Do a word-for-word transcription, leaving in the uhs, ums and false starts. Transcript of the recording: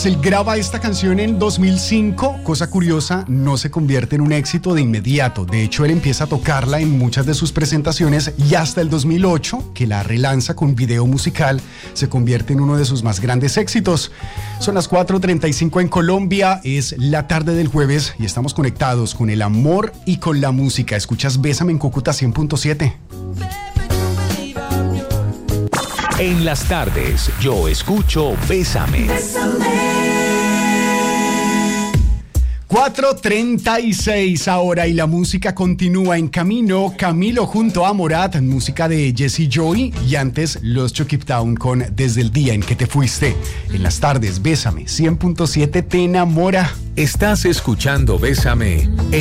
Él graba esta canción en dos mil cinco, cosa curiosa, no se convierte en un éxito de inmediato. De hecho, él empieza a tocarla en muchas de sus presentaciones y hasta el dos mil ocho, que la relanza con video musical, se convierte en uno de sus más grandes éxitos. Son las cuatro treinta y cinco en Colombia, es la tarde del jueves y estamos conectados con el amor y con la música. Escuchas Bésame en Cúcuta cien punto siete. En las tardes, yo escucho Bésame. cuatro treinta y seis ahora y la música continúa en camino. Camilo junto a Morat, música de Jesse Joy y antes los Chucky Town con Desde el día en que te fuiste. En las tardes, Bésame cien punto siete te enamora. Estás escuchando Bésame en